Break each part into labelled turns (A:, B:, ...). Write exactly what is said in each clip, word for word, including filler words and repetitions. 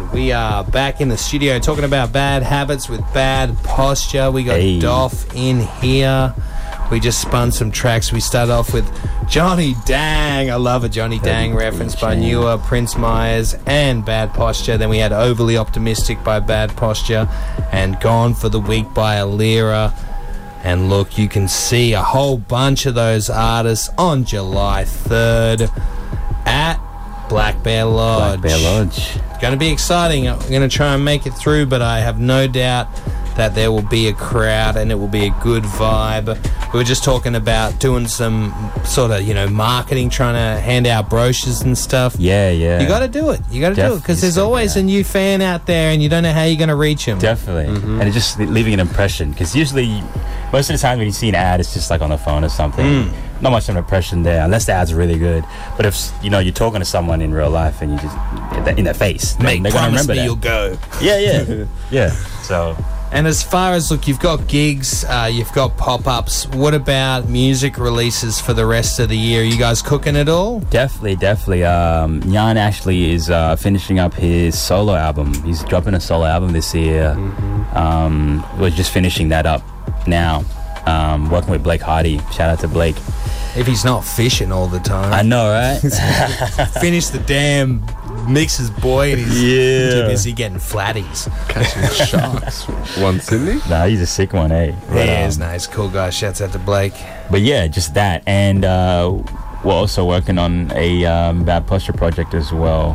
A: We are back in the studio talking about bad habits with bad posture. We got
B: Hey.
A: Doff in here. We just spun some tracks. We started off with Johnny Dang. I love a Johnny Dang reference by Newer, Prince Myers, and Bad Posture. Then we had Overly Optimistic by Bad Posture and Gone for the Week by Alira. And look, you can see a whole bunch of those artists on July third at Black Bear Lodge.
B: Black Bear Lodge.
A: Going to be exciting. I'm going to try and make it through, but I have no doubt that there will be a crowd and it will be a good vibe. We were just talking about doing some sort of, you know, marketing, trying to hand out brochures and stuff.
B: Yeah, yeah.
A: You got to do it. You got to do it because there's always a new fan out there and you don't know how you're going to reach them.
B: Definitely. Mm-hmm. And it's just leaving an impression because usually, most of the time when you see an ad, it's just like on the phone or something. Mm. Not much of an impression there, unless the ad's really good. But if, you know, you're talking to someone in real life and you just get that in their face,
A: Mate,
B: they're
A: promise
B: gonna remember
A: me
B: that.
A: you'll go.
B: Yeah, yeah. Yeah. So...
A: And as far as, look, you've got gigs, uh, you've got pop-ups. What about music releases for the rest of the year? Are you guys cooking it all?
B: Definitely, definitely. Um, Jan actually is uh, finishing up his solo album. He's dropping a solo album this year. Mm-hmm. Um, we're just finishing that up now. Um, working with Blake Hardy. Shout out to Blake.
A: If he's not fishing all the time.
B: I know, right?
A: Finish the damn mixes, boy, and he's
B: yeah.
A: too busy getting flatties.
C: Catching sharks. One Sydney?
B: Nah, he's a sick one, eh?
A: But, yeah, he's um, nice. Cool guy. Shouts out to Blake.
B: But yeah, just that. And uh, we're also working on a um, Bad Posture project as well.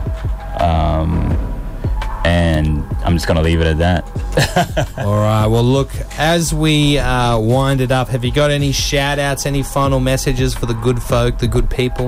B: Um, and I'm just going to leave it at that.
A: All right. Well, look, as we uh, wind it up, have you got any shout-outs, any final messages for the good folk, the good people?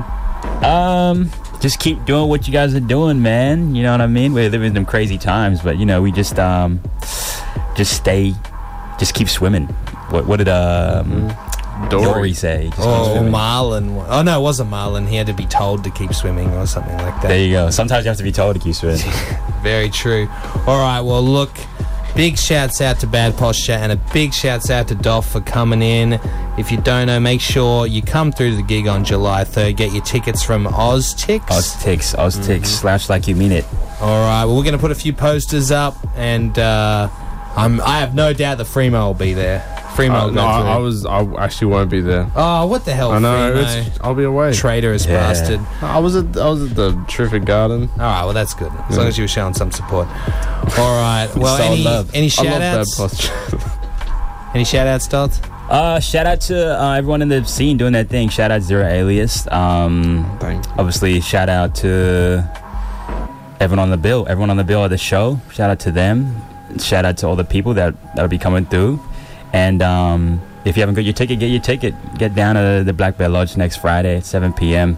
B: Um... Just keep doing what you guys are doing, man. You know what I mean? We're living in some crazy times, but, you know, we just um, just stay, just keep swimming. What, what did um, mm-hmm. Dory. Dory say? Just
A: oh, Marlon. Oh, no, it wasn't Marlon. He had to be told to keep swimming or something like that.
B: There you go. Sometimes you have to be told to keep swimming.
A: Very true. All right, well, look, big shouts out to Bad Posture and a big shouts out to Doff for coming in. If you don't know, make sure you come through to the gig on July third. Get your tickets from OzTix.
B: OzTix, OzTix, mm-hmm. slash like you mean it.
A: All right, well, we're going to put a few posters up, and uh, I'm, I have no doubt that Freemo will be there. Freemo
C: uh, no, I, I was. I actually won't be there.
A: Oh, what the hell,
C: I know.
A: Freemo?
C: It's, I'll be away.
A: Traitorous
B: yeah.
A: bastard.
C: I was at. I was at the Terrific Garden.
A: All right, well, that's good. As
C: yeah.
A: long as you were showing some support. All right. Well, any
C: love.
A: any shout
C: I love
A: outs?
C: Bad Posture.
A: Any shout outs, Stoltz?
B: Uh, shout out to uh, everyone in the scene doing their thing. Shout out Zero Alias. Um,
C: Thank you.
B: Obviously, shout out to everyone on the bill. Everyone on the bill at the show. Shout out to them. Shout out to all the people that that'll be coming through. And um, if you haven't got your ticket, get your ticket. Get down to the Black Bear Lodge next Friday at seven p.m.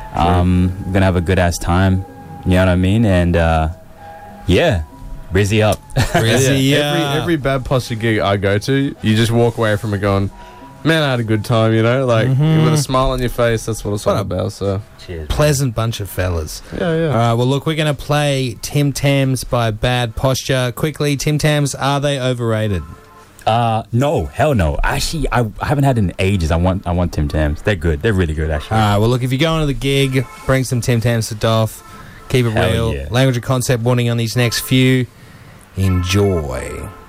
B: Um, we're gonna have a good ass time. You know what I mean? And uh, yeah. Brizzy up.
A: Brizzy,
C: yeah.
A: yeah.
C: Every, every Bad Posture gig I go to, you just walk away from it going, man, I had a good time, you know? Like, mm-hmm. with a smile on your face, that's what it's all about, so.
B: Cheers.
A: Pleasant bunch of fellas.
C: Yeah, yeah.
A: All right, well, look, we're going to play Tim Tams by Bad Posture. Quickly, Tim Tams, are they overrated?
B: Uh, no, hell no. Actually, I, I haven't had it in ages. I want I want Tim Tams. They're good. They're really good, actually.
A: All right, well, look, if you're going to the gig, bring some Tim Tams to Doff. Keep it
B: hell
A: real.
B: Yeah.
A: Language and concept warning on these next few. Enjoy.